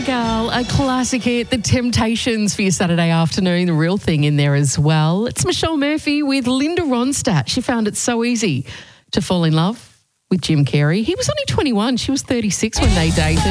My Gal, a classic hit, The Temptations for your Saturday afternoon, the real thing in there as well. It's Michelle Murphy with Linda Ronstadt. She found it so easy to fall in love with Jim Carrey. He was only 21, she was 36 when they dated.